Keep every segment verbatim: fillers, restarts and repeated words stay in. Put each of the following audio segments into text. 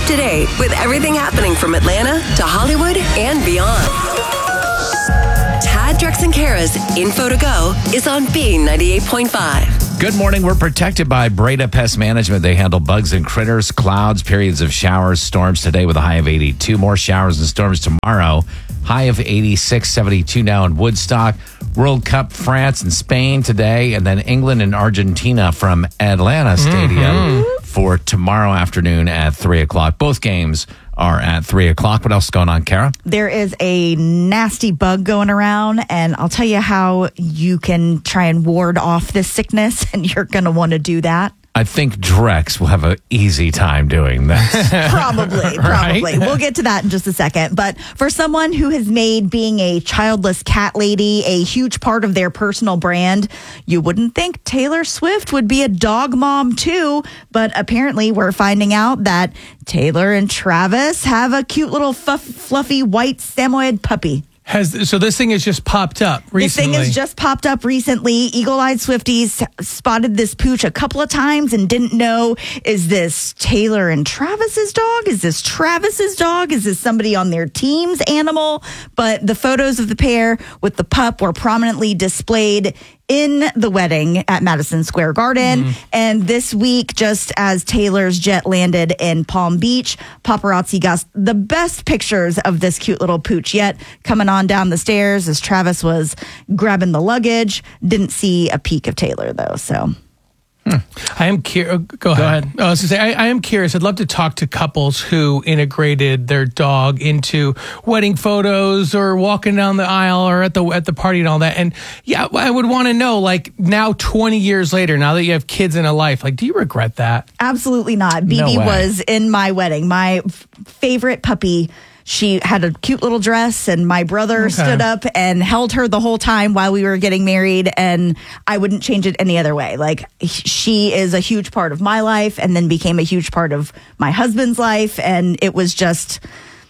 to date with everything happening from Atlanta to Hollywood and beyond. Tad, Drex, and Kara's Info to Go is on B ninety-eight point five. Good morning. We're protected by Breda Pest Management. They handle bugs and critters, clouds, periods of showers, storms today with a high of eighty-two. More showers and storms tomorrow. High of eighty-six, seventy-two now in Woodstock. World Cup, France and Spain today, and then England and Argentina from Atlanta Stadium mm-hmm. for tomorrow afternoon at three o'clock. Both games are at three o'clock. What else is going on, Kara? There is a nasty bug going around, and I'll tell you how you can try and ward off this sickness, and you're going to want to do that. I think Drex will have an easy time doing this. Probably, probably. Right? We'll get to that in just a second. But for someone who has made being a childless cat lady a huge part of their personal brand, you wouldn't think Taylor Swift would be a dog mom too. But apparently we're finding out that Taylor and Travis have a cute little fuff, fluffy white Samoyed puppy. Has so this thing has just popped up recently. This thing has just popped up recently. Eagle-eyed Swifties spotted this pooch a couple of times and didn't know, is this Taylor and Travis's dog? Is this Travis's dog? Is this somebody on their team's animal? But the photos of the pair with the pup were prominently displayed in the wedding at Madison Square Garden. Mm. And this week, just as Taylor's jet landed in Palm Beach, paparazzi got the best pictures of this cute little pooch yet, coming on down the stairs as Travis was grabbing the luggage. Didn't see a peek of Taylor, though, so... Hmm. I am curious. Go, Go ahead. ahead. I was going to say, I, I am curious. I'd love to talk to couples who integrated their dog into wedding photos or walking down the aisle or at the at the party and all that. And yeah, I would want to know, like, now twenty years later, now that you have kids in a life, like, do you regret that? Absolutely not. B B No was in my wedding. My f- favorite puppy. She had a cute little dress, and my brother okay. stood up and held her the whole time while we were getting married, and I wouldn't change it any other way. Like, she is a huge part of my life and then became a huge part of my husband's life, and it was just,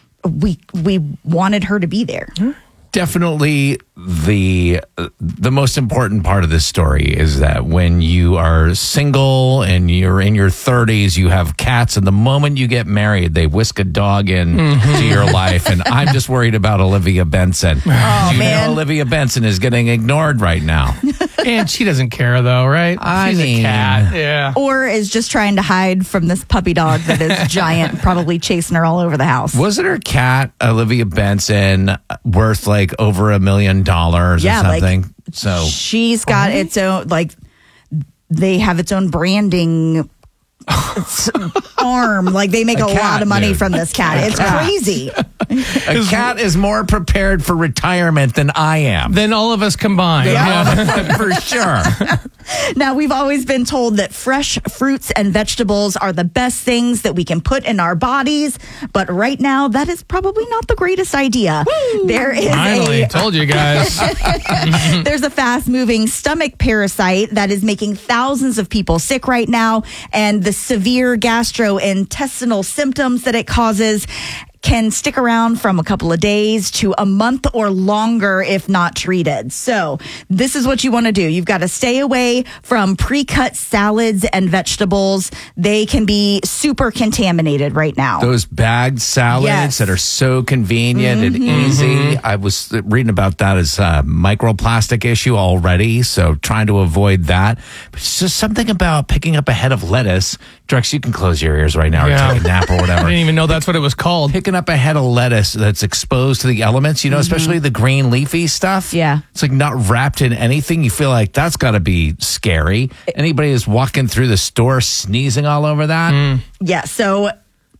we we wanted her to be there. Definitely the the most important part of this story is that when you are single and you're in your thirties, you have cats, and the moment you get married, they whisk a dog in mm-hmm. to your life. And I'm just worried about Olivia Benson. Oh, you man. know Olivia Benson is getting ignored right now. And she doesn't care, though, right? I She's mean, a cat. Yeah. Or is just trying to hide from this puppy dog that is giant, probably chasing her all over the house. Wasn't her cat, Olivia Benson, worth like over a million dollars yeah, or something? Like, so she's got its own, like, they have its own branding arm. Like, they make a, a cat, lot of money dude. from this cat. It's crazy. A cat is more prepared for retirement than I am. Than all of us combined. Yeah, yeah. For sure. Now, we've always been told that fresh fruits and vegetables are the best things that we can put in our bodies. But right now, that is probably not the greatest idea. Woo! There is Finally, a, told you guys. There's a fast-moving stomach parasite that is making thousands of people sick right now. And the severe gastrointestinal symptoms that it causes can stick around from a couple of days to a month or longer if not treated. So this is what you want to do. You've got to stay away from pre-cut salads and vegetables. They can be super contaminated right now. Those bagged salads yes. that are so convenient mm-hmm. and easy. Mm-hmm. I was reading about that as a microplastic issue already, so trying to avoid that. But it's just something about picking up a head of lettuce. Drex, you can close your ears right now yeah. or take a nap or whatever. I didn't even know that's what it was called. Picking up a head of lettuce that's exposed to the elements, you know, mm-hmm. especially the green leafy stuff. Yeah. It's like not wrapped in anything. You feel like that's got to be scary. Anybody who's walking through the store sneezing all over that? Mm. Yeah, so...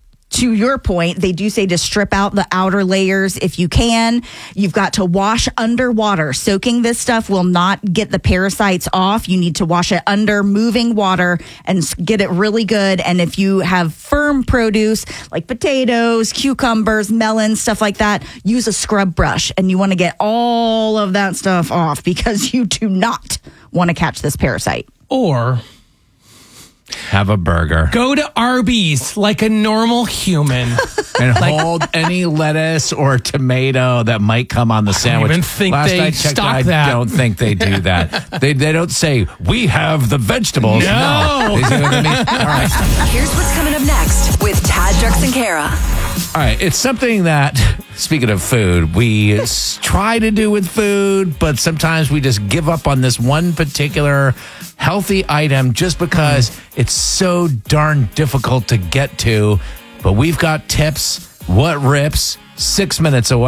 to your point, they do say to strip out the outer layers if you can. You've got to wash underwater. Soaking this stuff will not get the parasites off. You need to wash it under moving water and get it really good. And if you have firm produce like potatoes, cucumbers, melons, stuff like that, use a scrub brush. And you want to get all of that stuff off because you do not want to catch this parasite. Or... have a burger. Go to Arby's like a normal human. And like, hold any lettuce or tomato that might come on the sandwich. I don't even think Last they I checked, stock I that. don't think they do that. they they don't say, we have the vegetables. No. no. They say, I mean, all right. Here's what's coming up next with Tad, Drex and Kara. All right, it's something that, speaking of food, we s- try to do with food, but sometimes we just give up on this one particular healthy item just because it's so darn difficult to get to. But we've got tips. What rips? Six minutes away.